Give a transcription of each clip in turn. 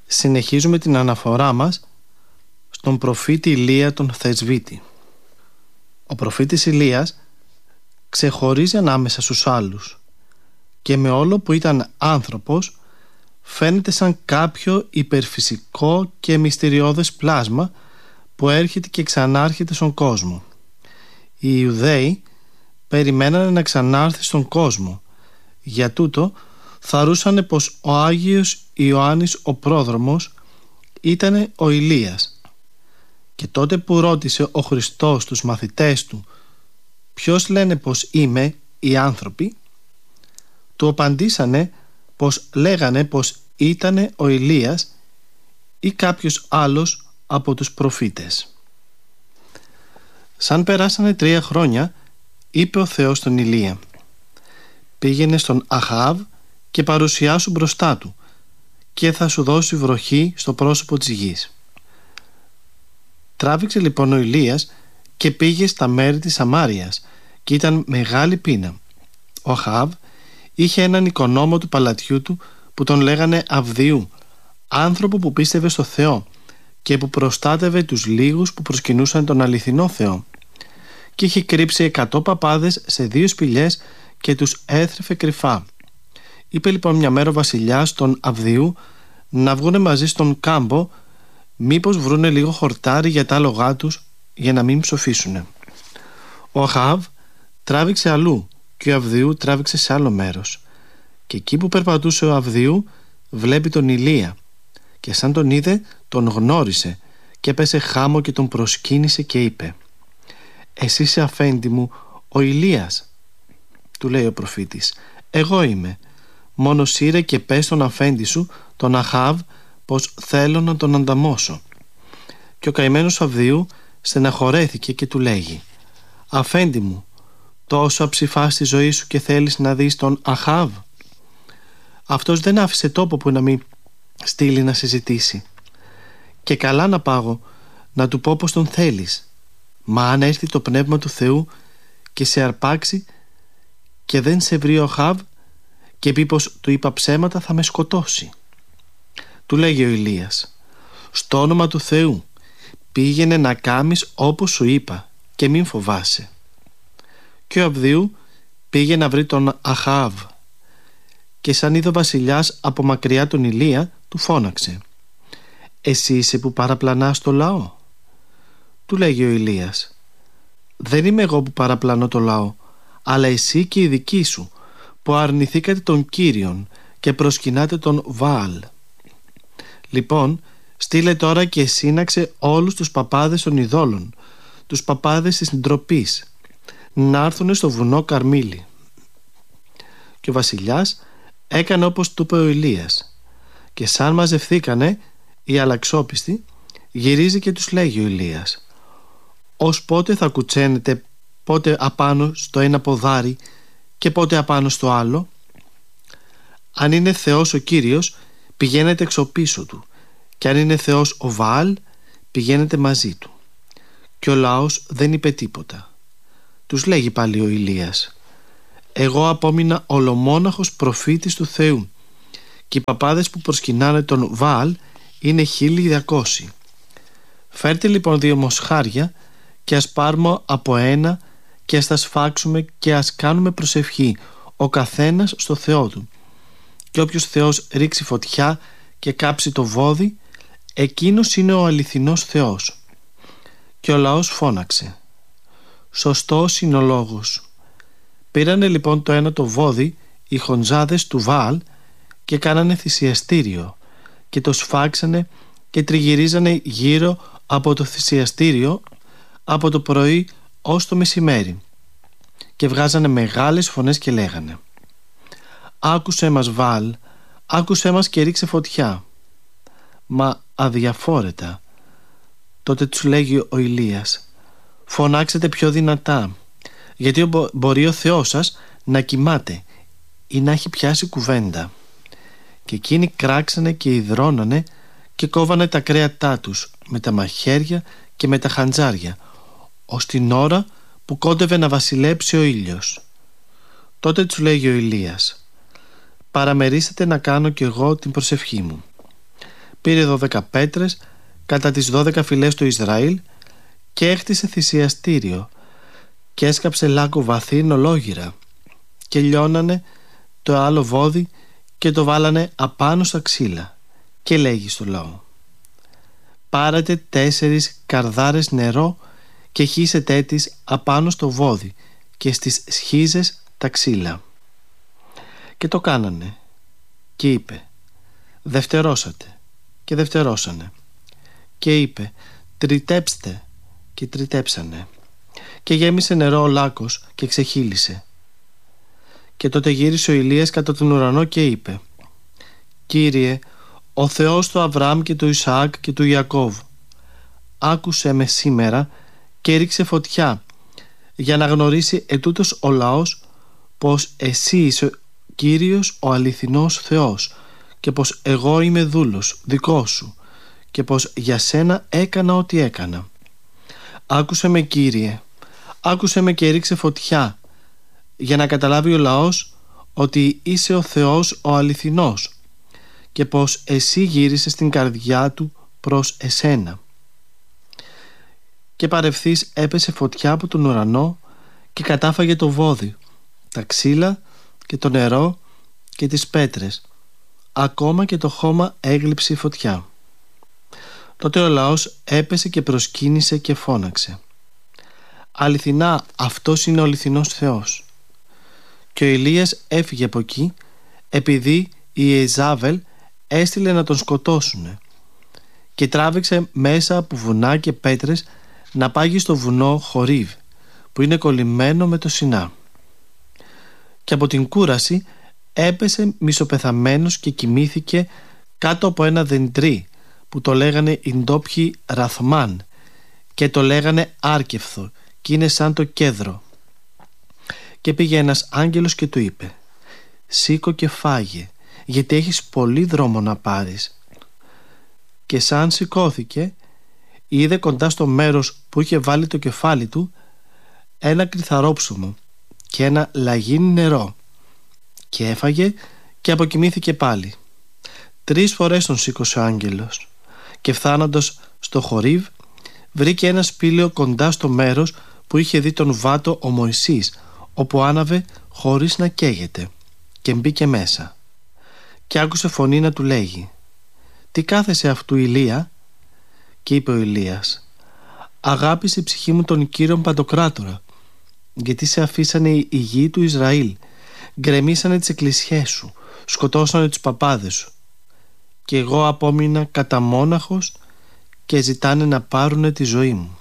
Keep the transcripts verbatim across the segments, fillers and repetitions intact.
συνεχίζουμε την αναφορά μας στον προφήτη Ηλία τον Θεσβήτη. Ο προφήτης Ηλίας ξεχωρίζει ανάμεσα στους άλλους και με όλο που ήταν άνθρωπος φαίνεται σαν κάποιο υπερφυσικό και μυστηριώδες πλάσμα που έρχεται και ξανάρχεται στον κόσμο. Οι Ιουδαίοι περιμένανε να ξανάρθει στον κόσμο. Για τούτο θαρούσανε πως ο Άγιος Ιωάννης ο πρόδρομος ήταν ο Ηλίας. Και τότε που ρώτησε ο Χριστός τους μαθητές του ποιος λένε πως είμαι οι άνθρωποι, του απαντήσανε πως λέγανε πως ήτανε ο Ηλίας ή κάποιος άλλος από τους προφήτες. Σαν περάσανε τρία χρόνια, είπε ο Θεός στον Ηλία: πήγαινε στον Αχάβ και παρουσιάσου μπροστά του και θα σου δώσει βροχή στο πρόσωπο της γης. Τράβηξε λοιπόν ο Ηλίας και πήγε στα μέρη της Σαμάριας και ήταν μεγάλη πείνα. Ο Αχάβ είχε έναν οικονόμο του παλατιού του που τον λέγανε Αβδιού, άνθρωπο που πίστευε στο Θεό και που προστάτευε τους λίγους που προσκυνούσαν τον αληθινό Θεό, και είχε κρύψει εκατό παπάδες σε δύο σπηλιές και τους έθρεφε κρυφά. Είπε λοιπόν μια μέρα ο βασιλιάς τον Αβδιού να βγούνε μαζί στον κάμπο, μήπως βρούνε λίγο χορτάρι για τα άλογά τους, για να μην ψοφήσουνε. Ο Αχάβ τράβηξε αλλού και ο Αβδιού τράβηξε σε άλλο μέρος, και εκεί που περπατούσε ο Αβδιού βλέπει τον Ηλία, και σαν τον είδε τον γνώρισε και έπεσε χάμω και τον προσκύνησε και είπε: «Εσύ είσαι, αφέντη μου, ο Ηλίας?» Του λέει ο προφήτης: «Εγώ είμαι. Μόνο σύρε και πες στον αφέντη σου, τον Αχάβ, πως θέλω να τον ανταμώσω». Και ο καημένος Αβδιού στεναχωρέθηκε και του λέγει: «Αφέντη μου, τόσο αψηφάς τη ζωή σου και θέλεις να δεις τον Αχάβ?» Αυτός δεν άφησε τόπο που να μην στείλει να συζητήσει. «Και καλά να πάγω να του πω πως τον θέλεις. Μα αν έρθει το πνεύμα του Θεού και σε αρπάξει και δεν σε βρει ο Αχάβ και πει πως του είπα ψέματα, θα με σκοτώσει». Του λέγει ο Ηλίας: «Στο όνομα του Θεού πήγαινε να κάμεις όπως σου είπα και μην φοβάσαι». Και ο Αβδιού πήγε να βρει τον Αχάβ, και σαν είδε ο βασιλιάς από μακριά τον Ηλία, του φώναξε: «Εσύ είσαι που παραπλανάς το λαό?» Του λέγει ο Ηλίας: «Δεν είμαι εγώ που παραπλανώ το λαό, αλλά εσύ και οι δικοί σου που αρνηθήκατε τον Κύριον και προσκυνάτε τον Βαάλ. Λοιπόν, στείλε τώρα και σύναξε όλους τους παπάδες των ειδόλων, τους παπάδες της ντροπής, να έρθουν στο βουνό Καρμίλι». Και ο βασιλιάς έκανε όπως του είπε ο Ηλίας, και σαν μαζευθήκανε οι αλλαξόπιστοι, γυρίζει και τους λέγει ο Ηλίας: «Ως πότε θα κουτσένετε, πότε απάνω στο ένα ποδάρι και πότε απάνω στο άλλο? Αν είναι Θεός ο Κύριος, πηγαίνετε εξωπίσω του, και αν είναι Θεός ο Βαάλ, πηγαίνετε μαζί του». Και ο λαός δεν είπε τίποτα. Τους λέγει πάλι ο Ηλίας: «Εγώ απόμεινα ολομόναχος προφήτης του Θεού, και οι παπάδες που προσκυνάνε τον Βαάλ είναι χίλιοι διακόσιοι. Φέρτε λοιπόν δύο μοσχάρια και ας πάρουμε από ένα και ας τα σφάξουμε και ας κάνουμε προσευχή ο καθένας στο Θεό του, και όποιος Θεός ρίξει φωτιά και κάψει το βόδι, εκείνος είναι ο αληθινός Θεός». Και ο λαός φώναξε: «Σωστός είναι ο λόγος». Πήρανε λοιπόν το ένα το βόδι οι χονζάδες του Βαάλ και κάνανε θυσιαστήριο και το σφάξανε και τριγυρίζανε γύρω από το θυσιαστήριο από το πρωί ως το μεσημέρι, και βγάζανε μεγάλες φωνές και λέγανε: «Άκουσέ μας Βαάλ, άκουσέ μας και ρίξε φωτιά». Μα αδιαφόρετα. Τότε τους λέγει ο Ηλίας: «Φωνάξετε πιο δυνατά, γιατί μπορεί ο Θεός σας να κοιμάται ή να έχει πιάσει κουβέντα». Και εκείνοι κράξανε και υδρώνανε και κόβανε τα κρέατά τους με τα μαχαίρια και με τα χαντζάρια, ως την ώρα που κόντευε να βασιλέψει ο ήλιος. Τότε τους λέγει ο Ηλίας: «Παραμερίσετε να κάνω κι εγώ την προσευχή μου». πήρε δώδεκα πέτρες κατά τις δώδεκα φυλές του Ισραήλ και έχτισε θυσιαστήριο και έσκαψε λάκκο βαθύν ολόγυρα και λιώνανε το άλλο βόδι και το βάλανε απάνω στα ξύλα και λέγει στο λαό: πάρατε τέσσερις καρδάρες νερό και χύσετε τις απάνω στο βόδι και στις σχίζες τα ξύλα. Και το κάνανε και είπε: δευτερώσατε, και δευτερώσανε. Και είπε: τριτέψτε, και τριτέψανε. Και γέμισε νερό ο λάκκος και ξεχύλισε. Και τότε γύρισε ο Ηλίας κατά τον ουρανό και είπε: Κύριε, ο Θεός του Αβραάμ και του Ισαάκ και του Ιακώβ, άκουσέ με σήμερα και ρίξε φωτιά, για να γνωρίσει ετούτος ο λαός πως εσύ είσαι Κύριος ο αληθινός Θεός και πως εγώ είμαι δούλος δικός σου και πως για σένα έκανα ό,τι έκανα. Άκουσε με, Κύριε, άκουσε με και ρίξε φωτιά, για να καταλάβει ο λαός ότι είσαι ο Θεός ο αληθινός και πως εσύ γύρισες την καρδιά του προς εσένα. Και παρευθύς έπεσε φωτιά από τον ουρανό και κατάφαγε το βόδι, τα ξύλα και το νερό και τις πέτρες, ακόμα και το χώμα έγλειψε η φωτιά. Τότε ο λαός έπεσε και προσκύνησε και φώναξε: αληθινά αυτός είναι ο αληθινός Θεός. Και ο Ηλίας έφυγε από εκεί, επειδή η Ιεζάβελ έστειλε να τον σκοτώσουνε, και τράβηξε μέσα από βουνά και πέτρες να πάγει στο βουνό Χορίβ, που είναι κολλημένο με το Σινά. Και από την κούραση έπεσε μισοπεθαμένος και κοιμήθηκε κάτω από ένα δεντρί που το λέγανε οι ντόπιοι Ραθμάν και το λέγανε Άρκεφθο, και είναι σαν το κέδρο. Και πήγε ένας άγγελος και του είπε: σήκω και φάγε, γιατί έχεις πολύ δρόμο να πάρεις. Και σαν σηκώθηκε, είδε κοντά στο μέρος που είχε βάλει το κεφάλι του ένα κρυθαρόψωμο και ένα λαγίνι νερό, και έφαγε και αποκοιμήθηκε πάλι. Τρεις φορές τον σήκωσε ο άγγελος, και φθάνοντας στο Χορίβ βρήκε ένα σπήλαιο κοντά στο μέρος που είχε δει τον βάτο ο Μωυσής, όπου άναβε χωρίς να καίγεται, και μπήκε μέσα. Και άκουσε φωνή να του λέγει: τι κάθεσαι αυτού, Ηλία? Και είπε ο Ηλίας: αγάπησε η ψυχή μου τον Κύριον Παντοκράτορα, γιατί σε αφήσανε οι γη του Ισραήλ, γκρεμίσανε τις εκκλησιές σου, σκοτώσανε τους παπάδες σου, και εγώ απόμεινα καταμόναχος και ζητάνε να πάρουνε τη ζωή μου.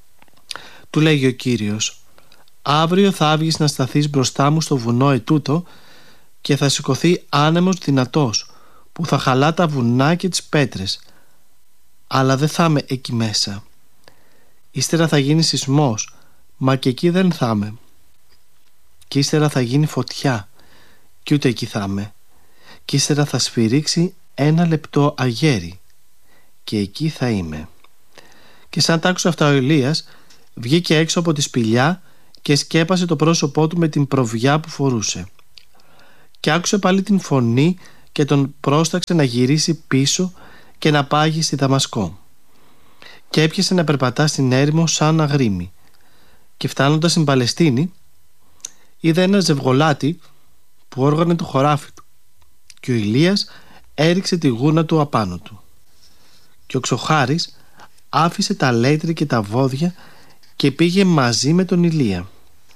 Του λέγει ο Κύριος: αύριο θα βγεις να σταθείς μπροστά μου στο βουνό ετούτο, και θα σηκωθεί άνεμος δυνατός που θα χαλά τα βουνά και τις πέτρες, αλλά δεν θα είμαι εκεί μέσα. Ύστερα θα γίνει σεισμός, μα και εκεί δεν θα είμαι. Και ύστερα θα γίνει φωτιά, και ούτε εκεί θα είμαι. Και ύστερα θα σφυρίξει ένα λεπτό αγέρι, και εκεί θα είμαι. Και σαν τ' άκουσε αυτά ο Ηλίας, βγήκε έξω από τη σπηλιά και σκέπασε το πρόσωπό του με την προβιά που φορούσε. Και άκουσε πάλι την φωνή και τον πρόσταξε να γυρίσει πίσω και να πάγει στη Δαμασκό. Και έπιασε να περπατά στην έρημο σαν αγρίμι. Και φτάνοντας στην Παλαιστίνη, είδε ένα ζευγολάτι που όργανε το χωράφι του, και ο Ηλίας έριξε τη γούνα του απάνω του. Και ο ξοχάρης άφησε τα λέτρη και τα βόδια και πήγε μαζί με τον Ηλία.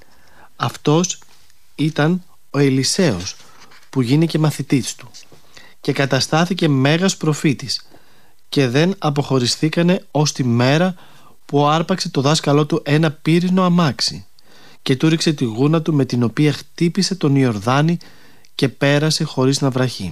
Αυτός ήταν ο Ελισέος, που γίνηκε μαθητής του, και καταστάθηκε μέγας προφήτης, και δεν αποχωριστήκανε ως τη μέρα που άρπαξε το δάσκαλό του ένα πύρινο αμάξι και του ρίξε τη γούνα του, με την οποία χτύπησε τον Ιορδάνη και πέρασε χωρίς να βραχεί.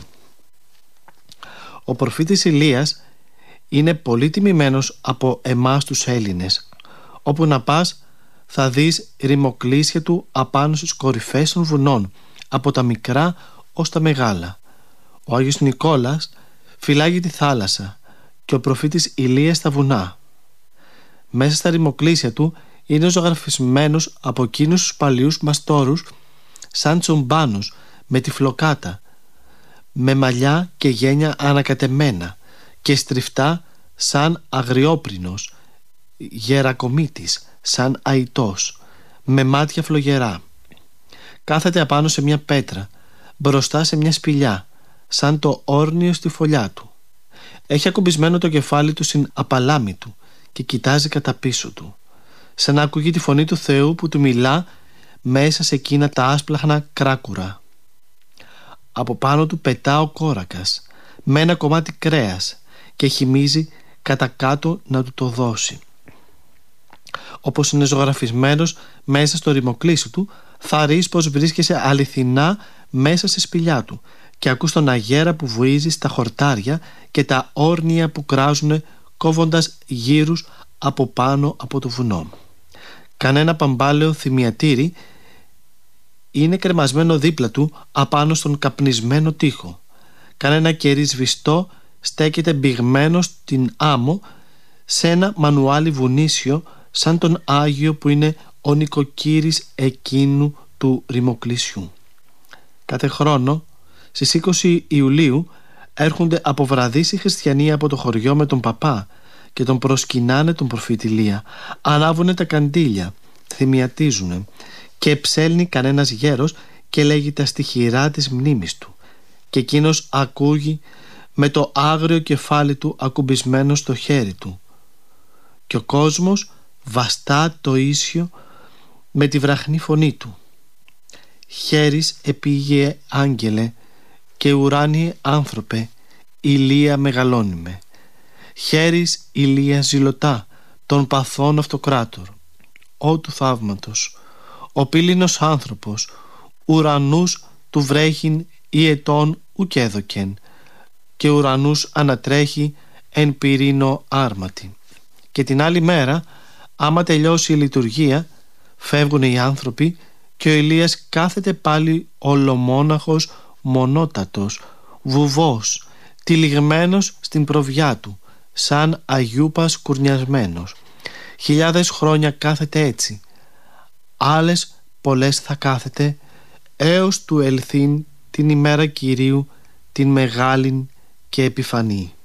Ο προφήτης Ηλίας είναι πολύ τιμημένος από εμάς τους Έλληνες. Όπου να πας θα δεις ρημοκλήσια του απάνω στις κορυφές των βουνών, από τα μικρά ως τα μεγάλα. Ο Άγιος Νικόλας φυλάγει τη θάλασσα και ο προφήτης Ηλίας τα βουνά. Μέσα στα ρημοκλήσια του είναι ζωγραφισμένος από εκείνους τους παλιούς μαστόρους σαν τσομπάνος με τη φλοκάτα, με μαλλιά και γένια ανακατεμένα, και στριφτά σαν αγριόπρινος, γερακομήτης σαν αητός, με μάτια φλογερά. Κάθεται απάνω σε μια πέτρα, μπροστά σε μια σπηλιά, σαν το όρνιο στη φωλιά του. Έχει ακουμπισμένο το κεφάλι του στην απαλάμη του και κοιτάζει κατά πίσω του, σαν να ακούγει τη φωνή του Θεού που του μιλά μέσα σε εκείνα τα άσπλαχνα κράκουρα. Από πάνω του πετά ο κόρακας με ένα κομμάτι κρέας και χυμίζει κατά κάτω να του το δώσει. Όπως είναι ζωγραφισμένος μέσα στο ρημοκλήσι του, θα ρεις πως βρίσκεσαι αληθινά μέσα στη σπηλιά του και ακούς τον αγέρα που βουίζει στα χορτάρια και τα όρνια που κράζουν κόβοντας γύρους από πάνω από το βουνό. Κανένα παμπάλαιο θυμιατήρι είναι κρεμασμένο δίπλα του απάνω στον καπνισμένο τοίχο. Κανένα κερί σβηστό στέκεται μπηγμένο στην άμμο σε ένα μανουάλι βουνίσιο σαν τον Άγιο που είναι ο νοικοκύρης εκείνου του ρημοκλήσιου. Κάθε χρόνο στις είκοσι Ιουλίου έρχονται από βραδύς οι χριστιανοί από το χωριό με τον παπά και τον προσκυνάνε τον προφήτη Ηλία. Ανάβουνε τα καντήλια, θυμιατίζουνε και ψέλνει κανένας γέρος και λέγει τα στιχηρά της μνήμης του και εκείνος ακούγει με το άγριο κεφάλι του ακουμπισμένο στο χέρι του και ο κόσμος βαστά το ίσιο με τη βραχνή φωνή του. Χέρις επίγειε άγγελε και ουράνιε άνθρωπε, Ηλία μεγαλώνυμε. Χέρις Ηλία ζηλωτά των παθών αυτοκράτορ. Ω του θαύματος, ο πύληνος άνθρωπος, ουρανούς του βρέχειν ή ετών ουκέδοκεν και ουρανούς ανατρέχει εν πυρήνο άρματι. Και την άλλη μέρα, άμα τελειώσει η λειτουργία, φεύγουν οι άνθρωποι και ο Ηλίας κάθεται πάλι ολομόναχος, μονότατος, βουβός, τυλιγμένος στην προβιά του, σαν αγιούπας κουρνιασμένος. Χιλιάδες χρόνια κάθεται έτσι, άλλες πολλές θα κάθεται έως του ελθύν την ημέρα Κυρίου την μεγάλην και επιφανή.